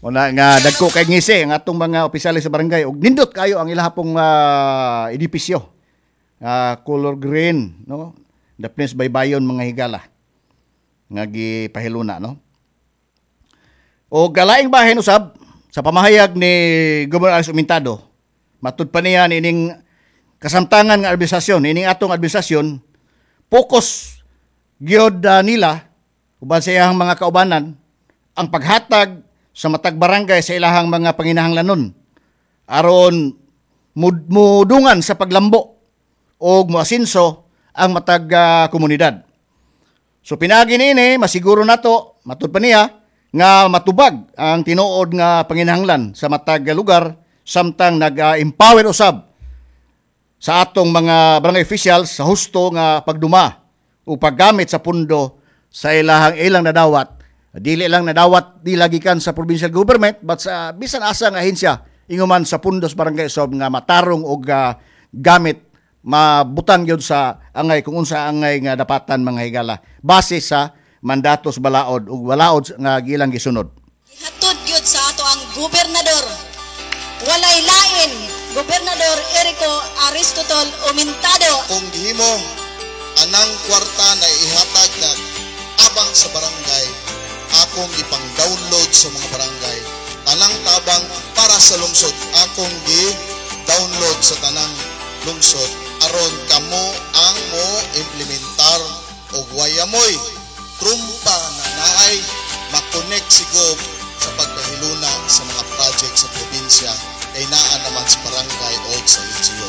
Una nga dagko kay ngisi ang atong mga opisyales sa barangay ug nindot kayo ang ilahapong edipisyo. Color green, no? The Prince Baybayon mga higala. Nga gipahiluna, no? O galaing bahin usab sa pamahayag ni Gobernador Alex Umentado, matud pa niya ining kasamtangan nga administrasyon, ining atong administrasyon, focus gyud nila uban sa iyang mga kaubanan ang paghatag sa matag barangay sa ilahang mga panginahanglanon aron mudungan sa paglambo o moasinso ang matag komunidad. So pinagi niini masiguro nato matud pa niya nga matubag ang tinuod nga panginahanglan sa matag lugar samtang nag-empower usab sa atong mga barangay officials sa husto nga pagduma o paggamit sa pundo sa ilang nadawat. Dili lang nadawat dila gikan sa provincial government but sa bisan asa nga ahensya inguman sa pundos barangay sob nga matarong og gamit mabutang gyud sa angay kung unsa angay nga dapatan mga higala base sa mandatos balaod ug balaod nga gilang gisunod. Hatod gyud sa ato ang gobernador. Walay lain, Gobernador Erico Aristotol Umentado. Kung gihimo anang kwarta na ihatag na abang sa barangay, akong ipang-download sa mga barangay. Tanang tabang para sa lungsod, akong gi-download sa tanang lungsod. Aron kamo ang mo implementar o guayamoy. Trumpa na naay makonect si Gob sa pagpahiluna sa mga project sa probinsya kay naa naman sa barangay o sa LGU.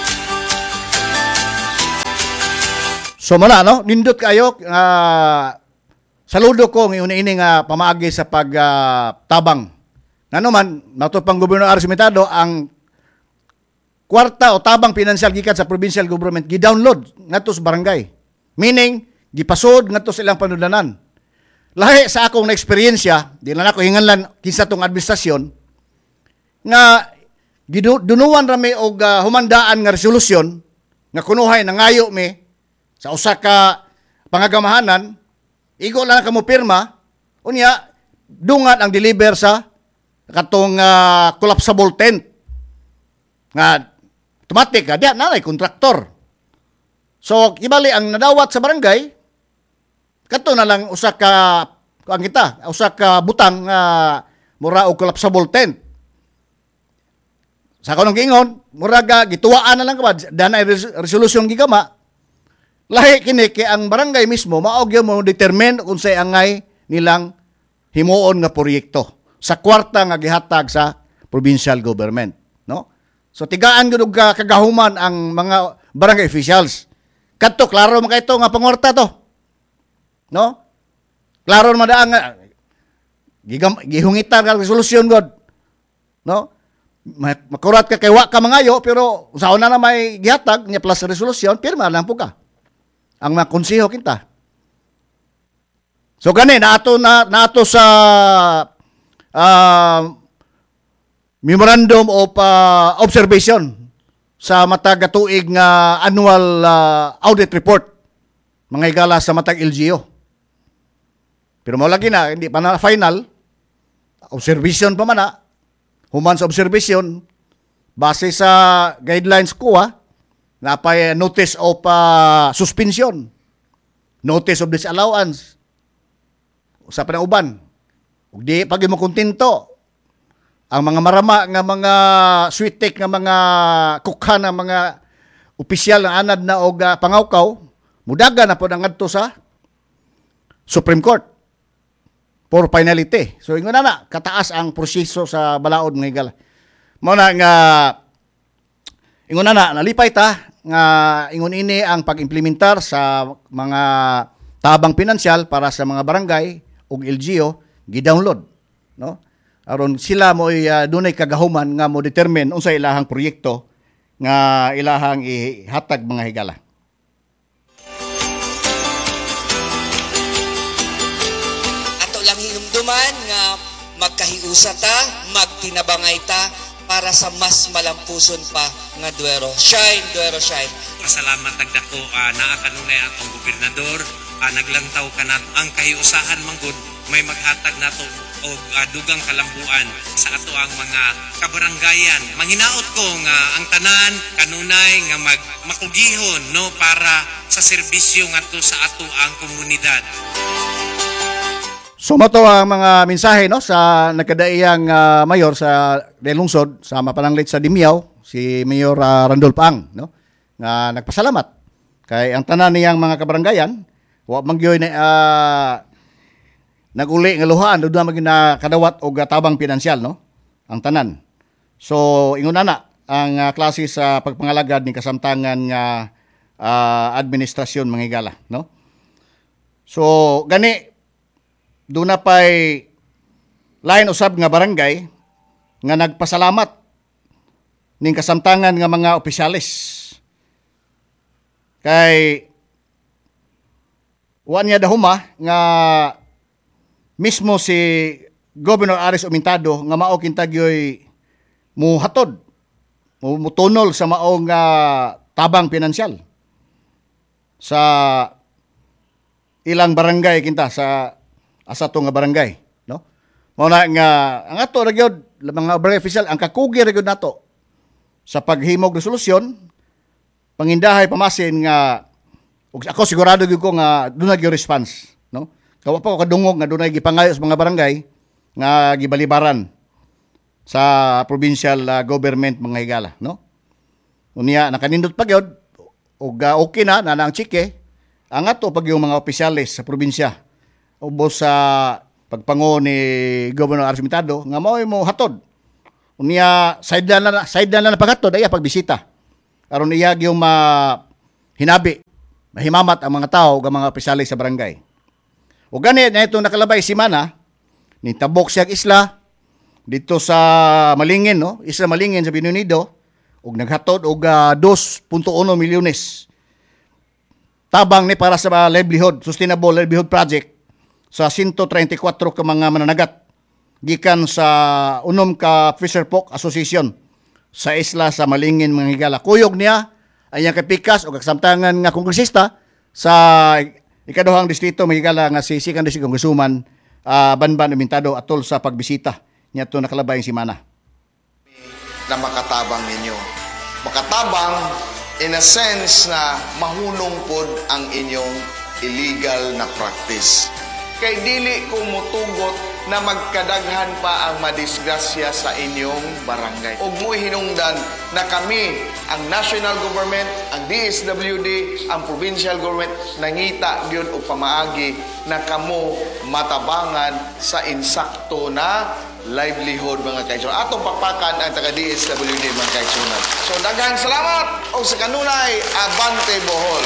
So muna no, nindot kayo saludo ko ng ini nga pamaagi sa pagtabang. Ngano man nato pang Gobernador Alex Umentado ang kwarta o tabang pinansyal gikan sa provincial government gi-download ngadto sa barangay. Meaning gipasod ngadto sa ilang panudanan. Lahi sa akong na-eksperyensya, di na ako hinganlan kinsa tong administrasyon nga gidunuan rami og humandaan nga resolusyon nga kunuhay nangayo mi sa usa ka pangagamahanan. Igo lang ka mo pirma, unya, dungan ang deliver sa katong collapsible tent. Nga, automatic, diyan, nanay, kontraktor. So, ibali ang nadawat sa barangay, kato na lang usa ka, usa ka butang mura o collapsible tent. Sa kanong giingon, mura gituwaan na lang kabad, danay resolution gigama, lahi kini kay ang barangay mismo maog gyud mo determine kung say angay nilang himuon nga proyekto sa kwarta nga gihatag sa provincial government, no? So tigaan gyud og kagahuman ang mga barangay officials. Kadto klaro man kayto nga pangorta to. No? Klaro man daan nga gihungitan ka resolusyon god. No? Makurat ka kay wa ka mangayo pero usaon na may gihatag nya plus resolusyon pirma lang po ka. Ang mga konseho kita. So gani nato sa memorandum of observation sa matag tuig nga annual audit report mga higala sa matag LGU. Pero mo lagi na hindi pa na final observation pa man na human sa observation base sa guidelines ko napay notice of suspension, notice of disallowance, usa pa na uban. Ug di pag mo kontento ang mga marama nga mga sweetek nga mga kukhan nga mga opisyal nga anad na og pangawkaw, mudaga na po ngadto sa Supreme Court for finality. So ingon na kataas ang proseso sa balaod nga higala. Mao na nga ingon na nalipay ta nga ingon ini ang pag-implementar sa mga tabang pinansyal para sa mga barangay ug LGU gi-download, no? Aron sila mo dunay kagahuman nga mo determine unsa ilahang proyekto nga ilahang ihatag mga higala. Ato lang hinumduman nga magkahiusa ta, magtinabangay ta para sa mas malampuson pa nga Duero. Shine, Duero, shine. Pasalamat nagdako naa kanunay atong gobernador, naglangtaw kanat ang kahiusahan manggod may maghatag nato o dugang kalambuan sa ato ang mga kabaranggayan. Manginaot ko nga ang tanan kanunay nga makugihon no para sa serbisyo ngadto sa ato ang komunidad. So mato ang mga mensahe no sa nagkadaiyang mayor sa Lungsod sa mapananglit sa Dimiao, si Mayor Randolph Ang no nga nagpasalamat kay ang tanan niyang mga kabaranggayan wa mangyoy na naguli nga luhaan do na magina kadawat og tabang pinansyal no ang tanan. So ingon na ang klase sa pagpangalagad ni kasamtangan nga administrasyon manghigala no. So gani doon na pa'y lain usab nga barangay nga nagpasalamat ning kasamtangan nga mga opisyalis. Kay wa niya dahuma nga mismo si Governor Aris Umintado nga mao kintagyoy muhatod, mutunol sa maong tabang pinansyal sa ilang barangay kinta sa ato nga barangay no mao na nga ang ato ra gyud mga barangay official ang kakugi ra gyud nato sa paghimog resolusyon pangindahay pamasin nga ug ako sigurado gyud ko nga dunay gyud response no kawa pa ko kadungog nga dunay gipangayo sa mga barangay nga gibalibaran sa provincial government mga higala no unya nakanindot pa gyud ug okay na ang chike ang ato pag yung mga opisyalis sa probinsya ubos sa pagpango ni Governor Aris Umintado nga mao mo hatod. Unya sideline na paghatod ay pagbisita. Aron iya gyud hinabi, mahimamat ang mga tao ug mga opisyales sa barangay. Ug gani na itong nakalabay semana ni tabok siya isla dito sa Malingin no, Isla Malingin sa Binunido ug naghatod og 2.1 milyones tabang ni para sa sustainable livelihood project sa 134 ka mga mananagat gikan sa unom ka Fisher Folk Association sa isla sa Malingin mga higala. Kuyog niya ay ang kapikas o kasamtangan nga kongresista sa ikaduhang distrito mga higala nga si Second District Congresswoman Banban Umintado atol sa pagbisita niya ito nakalabay yung simana. Na makatabang ninyo. Makatabang in a sense na mahulong pod ang inyong illegal na practice. Kay dili ko mutugot na magkadaghan pa ang madisgrasya sa inyong barangay. Ug mo hinungdan na kami, ang national government, ang DSWD, ang provincial government, nangita gyud og pamaagi na kamo matabangan sa insakto na livelihood mga kaigsunan. Atong pakpakan ang taga DSWD mga kaigsunan. So daghang salamat o sa kanunay Abante Bohol.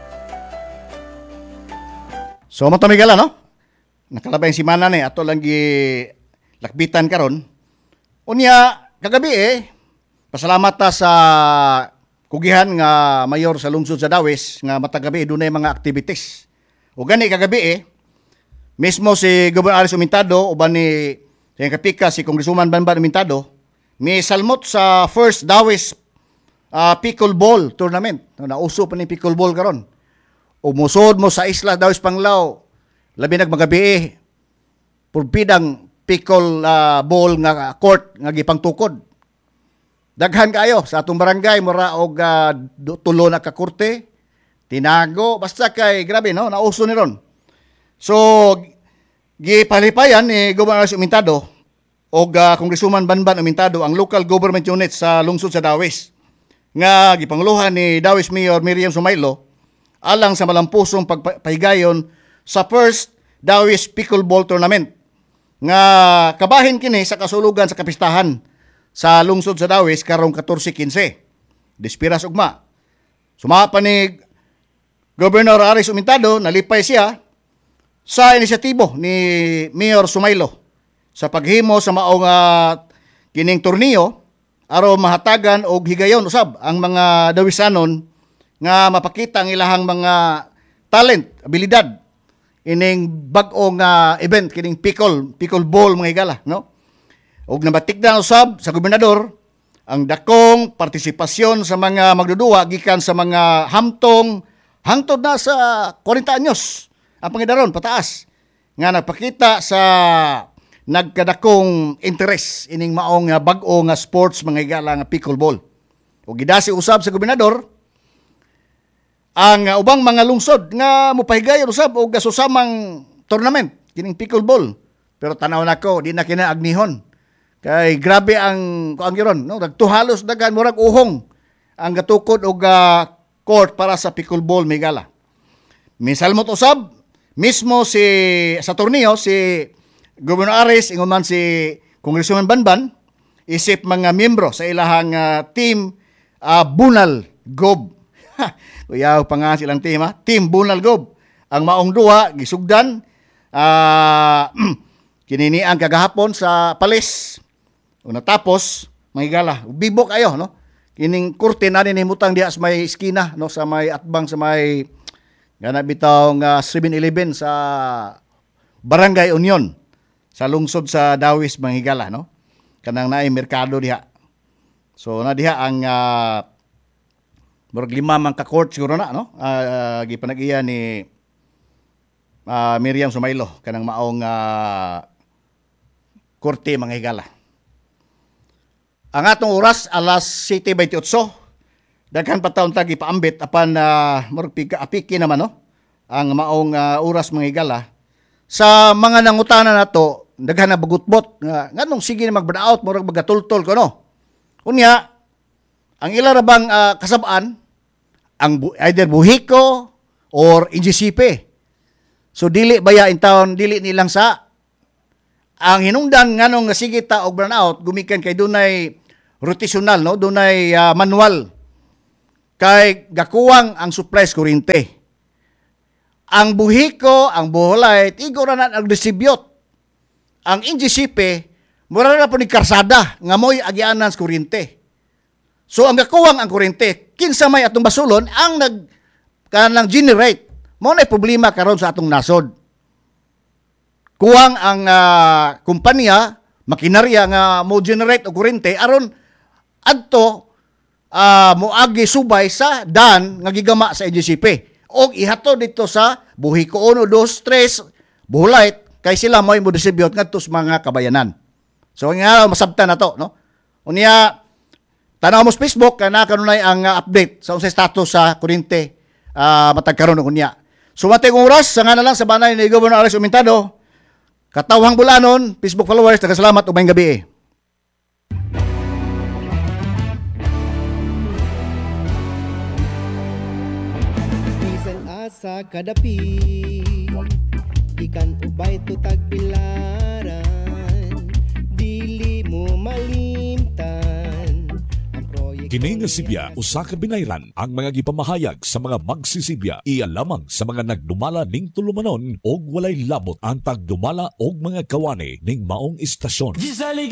So matamigala no? Nakalabay yung simana ni ato lang lakbitan karon. Unya kagabi pasalamat ta sa kugihan nga mayor sa lungsod sa Dawis nga matagabi dunay mga activities. O gani kagabi mismo si Governor Aris Umintado uban ni sa kapika si Congresswoman Banban Umintado may salmot sa first Dawis pickleball tournament. Nauso pa ni pickleball karon. Umusod mo sa isla Dawis Panglao labi nagmagabi purpidang pickle ball nga court nga gipangtukod. Daghan kayo sa atong barangay mura og tulo na ka korte, tinago basta kay grabe no nauso ni ron. So gipalipayan ni Governor Umintado og Congresswoman Banban Umintado ang local government unit sa lungsod sa Dawis nga gipanguluhan ni Dawis Mayor Miriam Sumailo alang sa malampusong pagpahigayon sa first Dawis Pickleball Tournament nga kabahin kini sa kasulugan sa kapistahan sa lungsod sa Dawis karong 14-15. Despiras ugma. Sumapa ni Governor Aris Umintado, nalipay siya sa inisyatibo ni Mayor Sumailo sa paghimo sa maong kining torneo aron mahatagan og higayon usab ang mga Dawisanon nga mapakita ang ilahang mga talent, abilidad ining bag-o nga event kining pickleball mga higala no. Og nabatikdan usab sa gobernador ang dakong partisipasyon sa mga magdudua gikan sa mga hangtod na sa 40 anyos ang pangidaron pataas nga nagpakita sa nagkadakong interest ining maong bag-o nga sports mga higala nga pickleball. O gidasi usab sa gobernador ang ubang mga lungsod nga mopahigayon usab og gasusamang tournament kining pickleball. Pero tanaw nako di na kinaagnihon. Kay grabe ang giron, no? Nagtuhalos dagan murag uhong ang gatukod og court para sa pickleball migala. Misalmot usab mismo sa torneo si Governor Aris ingon man si Congressman Banban isip mga miyembro sa ilahang team Bunal Gob. Kuya pa nga silang team Team Bunal Gob. Ang maong duha gisugdan kinini ang kagahapon sa Palis. O natapos mahigala bibok ayo no. Kining kurte na ni himutang diha sa may eskina no sa may atbang sa may gana bitaw nga 7-Eleven sa Barangay Union sa lungsod sa Dawis Manghigala no. Kanang naay merkado diha. So na diha ang murag 5 man ka court siguro na no. Gipanag-iya ni Miriam Sumaylo kanang maong korte Manghigala. Ang atong oras alas 7:28. Daghan pa taon tagi paambit apan murag apiki naman no. Ang maong oras Manghigala sa mga nangutana nato daghan na bagutbot nga nganong sige na mag-burnout murag magatultol ko no. Unya ang ila ra bang kasab-an ang either buhiko or injisipe. So dili baya in town dili nilang sa ang hinungdan nganong nga sige ta og burnout gumikan kay dunay rotational no dunay manual kay gakuwang ang supplies kuryente. Ang buhiko, ang buholay, igor na nag-distribute. Ang injisipe, mura na po ni karsada, nga mo'y agianan sa kuryente. So, ang gakuwang ang kuryente, kinsa may atong basulon, ang kanang generate. Mo na problema karon sa atong nasod. Kuwang ang kumpanya, makinarya nga mo generate o kuryente, aron adto moagi subay sa dan nga gigama sa injisipe. O ihato dito sa buhiko 1, 2, 3 buhulay kay sila mo distribute ngadto sa mga kabayanan. So nga masabtan na to no. Unya tanaw mo sa Facebook kana kanunay ang update sa unsay status sa kuryente matag karon unya. So matay oras sa nga na lang sa banay ni Governor Alex Umentado. Katawhang bulanon, Facebook followers, nagasalamat ug maayong gabi. Sa kadapi ikan ubay to tagpilaran dili mo malimtan ang proyekto. Kini nga Sibya usa ka binayran ang mga gipamahayag sa mga magsisibya iya lamang sa mga nagdumala ning tulumanon og walay labot ang pagdumala og mga kawani ning maong istasyon.